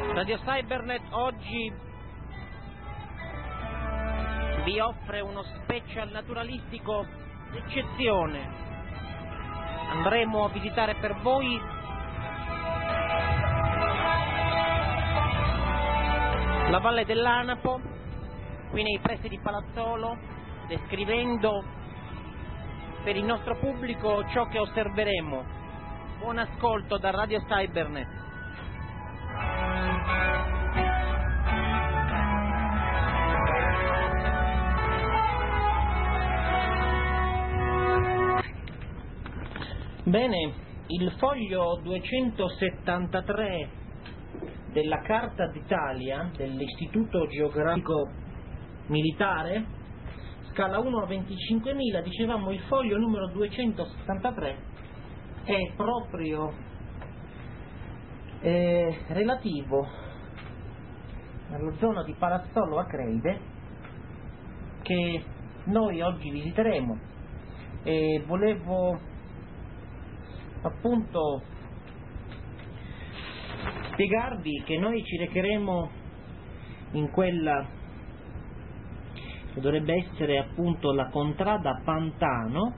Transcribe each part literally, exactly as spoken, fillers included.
Radio Cybernet oggi vi offre uno special naturalistico d'eccezione. Andremo a visitare per voi la valle dell'Anapo, qui nei pressi di Palazzolo, descrivendo per il nostro pubblico ciò che osserveremo. Buon ascolto da Radio Cybernet. Bene, il foglio duecentosettantatré della Carta d'Italia dell'Istituto Geografico Militare, scala uno a venticinquemila, dicevamo il foglio numero duecentosettantatré è proprio eh, relativo alla zona di Palazzolo Acreide che noi oggi visiteremo, e volevo appunto spiegarvi che noi ci recheremo in quella che dovrebbe essere appunto la contrada Pantano,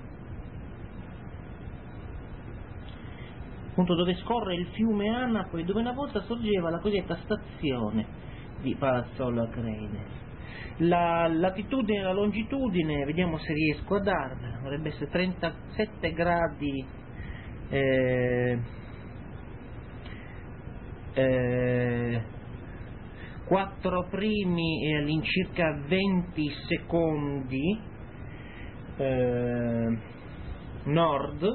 appunto dove scorre il fiume Anapo e dove una volta sorgeva la cosiddetta stazione di Palazzolo Acreide. La latitudine e la longitudine, vediamo se riesco a darvela, dovrebbe essere trentasette gradi Eh, eh, quattro primi e all'incirca venti secondi eh, nord,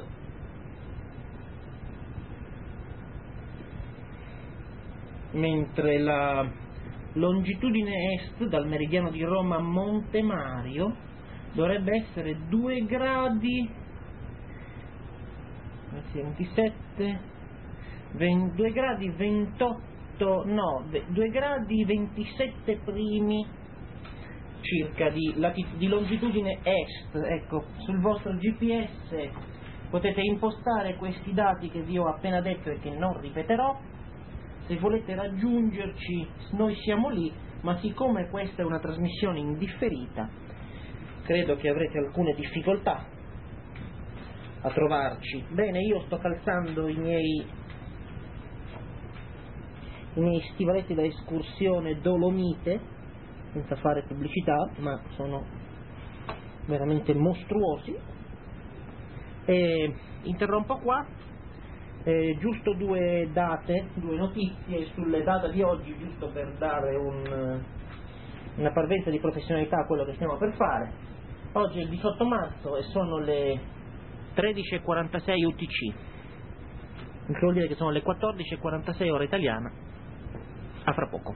mentre la longitudine est dal meridiano di Roma a Monte Mario dovrebbe essere due gradi ventisette, venti, due gradi ventotto, no, due gradi ventisette primi circa di, di longitudine est. Ecco, sul vostro G P S potete impostare questi dati che vi ho appena detto e che non ripeterò. Se volete raggiungerci, noi siamo lì, ma siccome questa è una trasmissione indifferita, credo che avrete alcune difficoltà a trovarci. Bene, io sto calzando i miei i miei stivaletti da escursione Dolomite, senza fare pubblicità, ma sono veramente mostruosi. E interrompo qua, eh, giusto due date, due notizie sulle date di oggi, giusto per dare un, una parvenza di professionalità a quello che stiamo per fare. Oggi è il diciotto marzo e sono le tredici e quarantasei U T C, il che vuol dire che sono le quattordici e quarantasei ora italiana. A fra poco.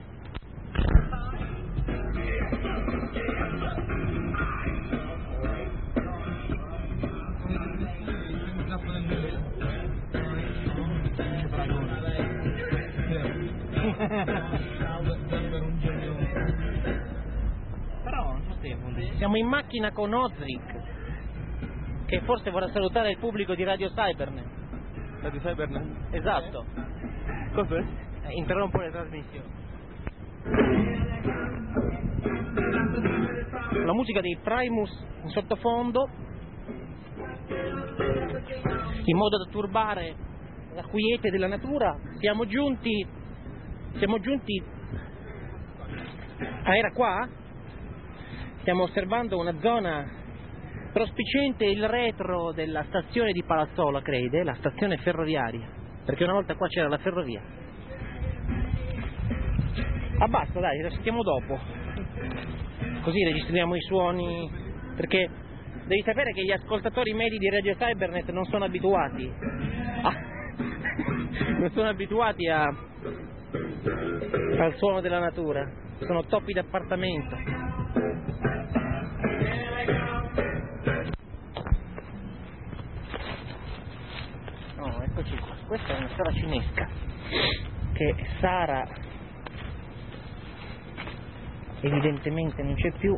Però notevole. Siamo in macchina con Ozric, che forse vorrà salutare il pubblico di Radio Cybernet. Radio Cybernet? Esatto. Cos'è? Eh, interrompo le trasmissioni. La musica dei Primus in sottofondo, in modo da turbare la quiete della natura. Siamo giunti, siamo giunti, ah, era qua? Stiamo osservando una zona prospiciente il retro della stazione di Palazzolo Acreide, la stazione ferroviaria, perché una volta qua c'era la ferrovia. Ah, basta, dai, la sentiamo dopo, così registriamo i suoni, perché devi sapere che gli ascoltatori medi di Radio Cybernet non sono abituati a, non sono abituati a, al suono della natura, sono topi d'appartamento. Oh, eccoci qua. Questa è una sala cinesca che Sara evidentemente non c'è più,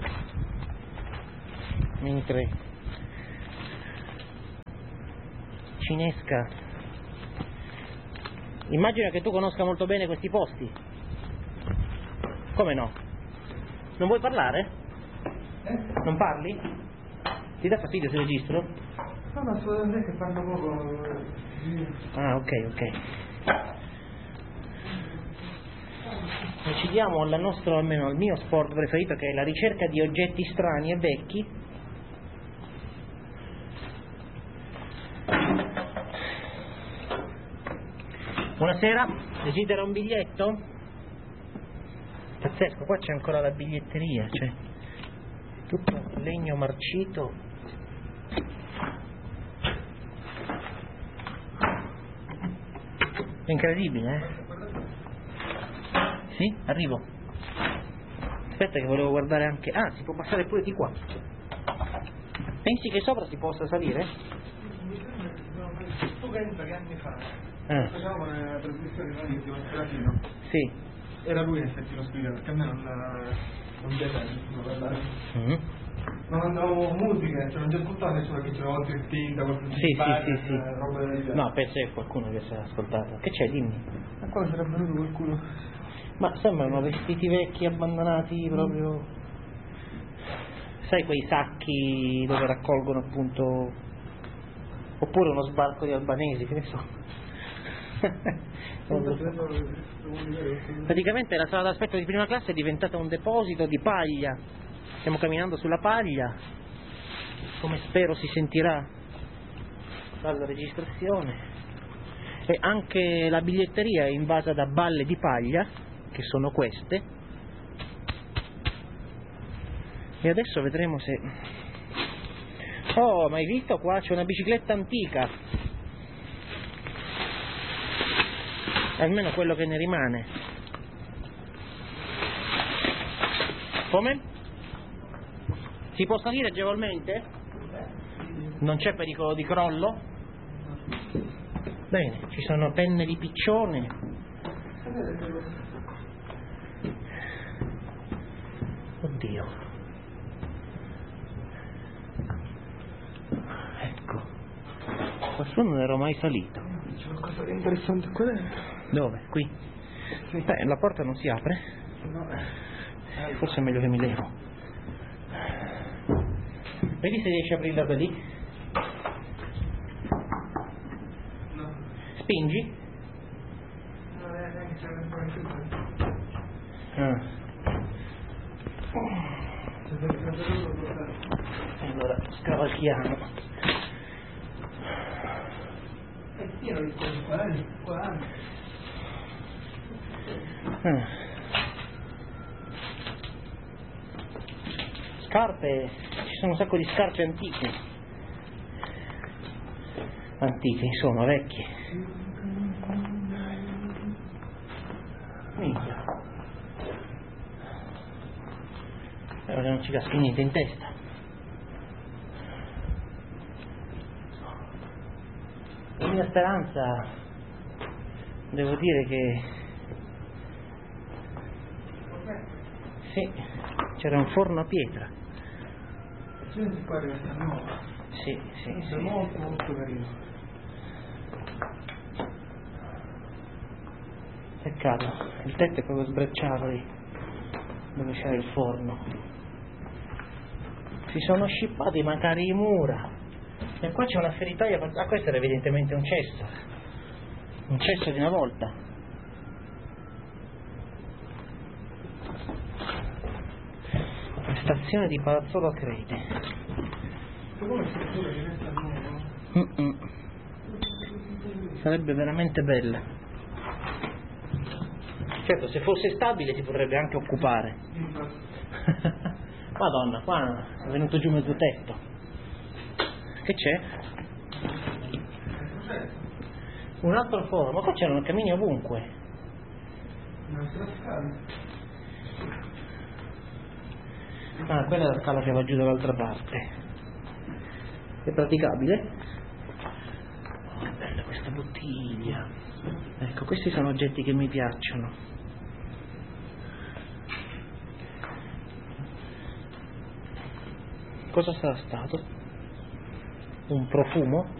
mentre Cinesca, immagino che tu conosca molto bene questi posti. Come no? Non vuoi parlare? Eh? Non parli? Ti dà fastidio se registro? No, ma assolutamente che parlo poco. Ah, ok, ok. Decidiamo al nostro, almeno al mio sport preferito, che è la ricerca di oggetti strani e vecchi. Buonasera, desidera un biglietto? Pazzesco, qua c'è ancora la biglietteria, cioè tutto legno marcito. È incredibile, eh? Sì, arrivo. Aspetta che volevo guardare anche... Ah, si può passare pure di qua. Pensi che sopra si possa salire? Tu pensa che anni fa Ah. facevamo una trasmissione di radio di Latino. Sì. Era lui in effetti lo speaker, perché a me non, non piace nessuno parlare. Mm. Non andavamo musica, cioè non ci ascoltava nessuno che c'era oltre il tinta, qualche Sì, sì, sì, sì. roba del genere. No, penso che qualcuno che si è ascoltato. Che c'è, dimmi? Ma qua sarebbe venuto qualcuno. Ma sembrano vestiti vecchi abbandonati proprio. Sai quei sacchi dove raccolgono appunto. Oppure uno sbarco di albanesi, che ne so. Non lo so. Praticamente la sala d'aspetto di prima classe è diventata un deposito di paglia. Stiamo camminando sulla paglia, come spero si sentirà dalla registrazione. E anche la biglietteria è invasa da balle di paglia, che sono queste. E adesso vedremo se... Oh, ma hai visto qua? C'è una bicicletta antica. Almeno quello che ne rimane. Come? Si può salire agevolmente? Non c'è pericolo di crollo? Bene, ci sono penne di piccione. Oddio. Ecco. Qua su non ero mai salito. C'è qualcosa di interessante qua dentro. Dove? Qui? Sì. Beh, la porta non si apre. No. Forse è meglio che mi levo. Vedi se riesci a aprirla da lì. No. Spingi. No, neanche c'è ancora chiuso. Ah. C'è del castello da portare. Allora, scavalchiamo. È pieno di cose qua, eh? Qua anche. Ah. Scarpe, ci sono un sacco di scarpe antiche. Antiche, insomma, vecchie. Minchia. Spero che non ci caschi niente in testa. La mia speranza, devo dire che sì, c'era un forno a pietra. Senti qua deve essere nuova. Sì, sì, È sì. molto molto carino. Peccato, il tetto è proprio sbrecciato lì, dove c'era il forno. Si sono scippati magari i mura. E qua c'è una feritoia, ah, questo era evidentemente un cesso. Un cesso di una volta. Stazione di Palazzolo Acrete. Come struttura di questa nuova? Mm-mm. Sarebbe veramente bella. Certo, se fosse stabile si potrebbe anche occupare. Madonna, qua è venuto giù mezzo tetto. Che c'è? Un altro forno, ma qua c'erano cammini ovunque. Un'altra scala. Ah, quella è la scala che va giù dall'altra parte. È praticabile? Oh, è bella questa bottiglia. Ecco, questi sono oggetti che mi piacciono. Cosa sarà stato? Un profumo?